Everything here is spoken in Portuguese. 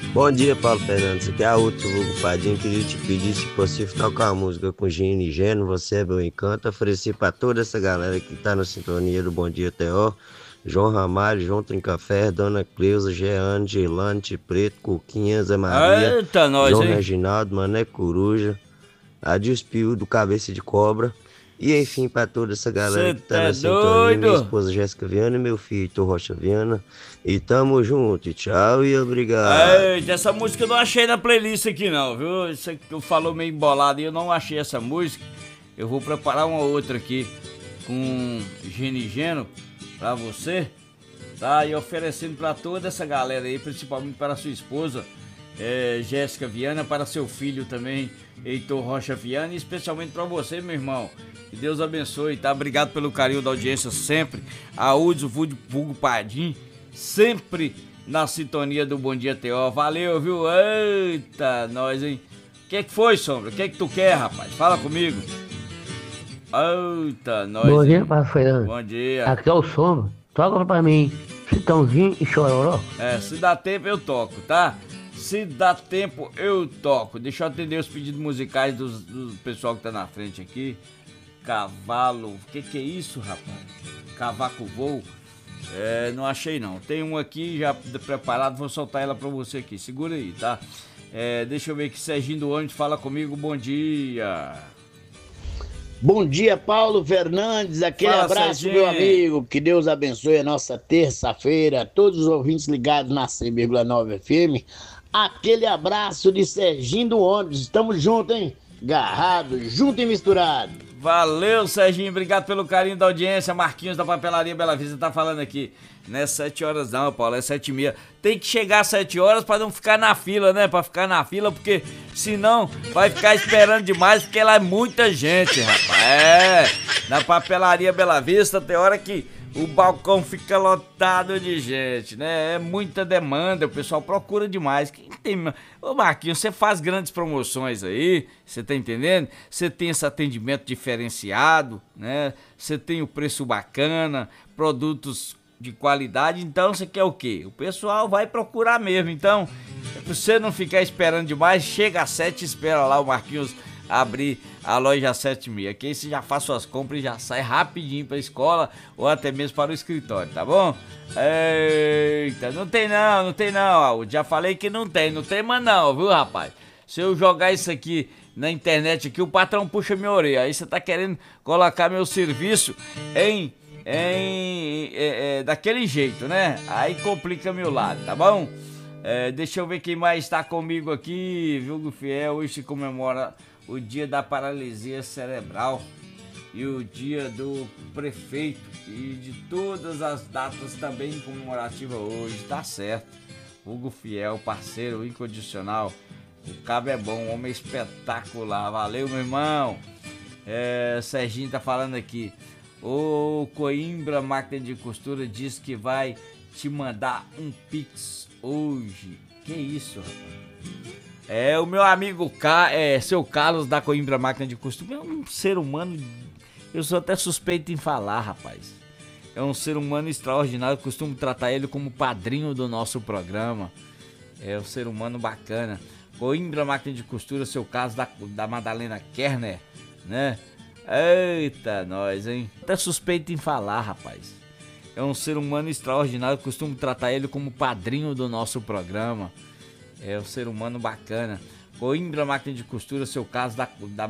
Bom dia, Paulo Fernandes. Aqui é a Hudson Vulgo Padinho. Queria te pedir, se possível, tocar uma música com Gino e Geno. Você é meu encanto. Ofereci para toda essa galera que tá na sintonia do Bom Dia Teó. João Ramalho, João Trincafé, Dona Cleusa, Jeane, Girlane, Tio Preto, Cuquinha, Zé Maria, Eita, nós, João hein? Reginaldo, Mané Coruja, Adilson Piu do Cabeça de Cobra. E enfim, para toda essa galera Cê que tá tá na sintonia, minha doido? esposa Jéssica Viana e meu filho Heitor Rocha Viana. E tamo junto, e tchau e obrigado. Eita, essa música eu não achei na playlist aqui não, viu? Isso aqui que eu falou meio embolado e eu não achei essa música. Eu vou preparar uma outra aqui com Geno e Geno pra você, tá? E oferecendo pra toda essa galera aí, principalmente para a sua esposa, Jéssica Viana, para seu filho também, Heitor Rocha Viana, e especialmente pra você, meu irmão. Que Deus abençoe, tá? Obrigado pelo carinho da audiência sempre. A Udzo Vulgo Padim, sempre na sintonia do Bom Dia Teó. Valeu, viu? Eita, nós, hein? O que foi, Sombra? O que tu quer, rapaz? Fala comigo. Eita, Bom nós, dia, hein? Paulo Fernando. Bom dia. Aqui é o Sombra. Toca pra mim Chitãozinho e Chororó. Se dá tempo eu toco, tá? Se dá tempo eu toco. Deixa eu atender os pedidos musicais do pessoal que tá na frente aqui. Cavalo, o que é isso, rapaz? Cavaco Voo. Não achei não. Tem um aqui já preparado, vou soltar ela pra você aqui. Segura aí, tá? Deixa eu ver aqui, Serginho do ônibus fala comigo, bom dia. Bom dia, Paulo Fernandes. Aquele Fala, abraço, Serginho. meu amigo. Que Deus abençoe a nossa terça-feira. Todos os ouvintes ligados na 100,9 FM. Aquele abraço de Serginho do ônibus. Estamos juntos, hein? Garrado, junto e misturado. Valeu, Serginho, obrigado pelo carinho da audiência. Marquinhos da Papelaria Bela Vista tá falando aqui. Não é 7 horas não, Paulo, é 7h30. Tem que chegar às 7 horas pra não ficar na fila, né? Pra ficar na fila, porque senão vai ficar esperando demais, porque lá é muita gente, rapaz. Na Papelaria Bela Vista tem hora que o balcão fica lotado de gente, né? É muita demanda, o pessoal procura demais. Quem tem... Ô Marquinhos, você faz grandes promoções aí, você tá entendendo? Você tem esse atendimento diferenciado, né? Você tem o preço bacana, produtos de qualidade, então você quer o quê? O pessoal vai procurar mesmo, então, pra você não ficar esperando demais, chega às 7 e espera lá o Marquinhos abrir a loja 7h30, que aí você já faz suas compras e já sai rapidinho pra escola ou até mesmo para o escritório, tá bom? Eita, não tem não, já falei que não tem mais não, viu, rapaz? Se eu jogar isso aqui na internet aqui, o patrão puxa minha orelha, aí você tá querendo colocar meu serviço daquele jeito, né? Aí complica meu lado, tá bom? Deixa eu ver quem mais está comigo aqui. Vulgo Fiel, hoje se comemora o dia da paralisia cerebral e o dia do prefeito e de todas as datas também comemorativas hoje, tá certo. Vulgo Fiel, parceiro incondicional. O cabo é bom, homem espetacular. Valeu, meu irmão. Serginho tá falando aqui. O Coimbra Máquina de Costura diz que vai te mandar um pix hoje. Que isso, rapaz? O meu amigo seu Carlos da Coimbra Máquina de Costura é um ser humano, eu sou até suspeito em falar, rapaz. É um ser humano extraordinário, eu costumo tratar ele como padrinho do nosso programa. É um ser humano bacana. Coimbra Máquina de Costura, seu Carlos da Madalena Kerner, né? Eita, nós, hein? Até suspeito em falar, rapaz. É um ser humano extraordinário, eu costumo tratar ele como padrinho do nosso programa. É um ser humano bacana. Coimbra Máquina de Costura, seu caso da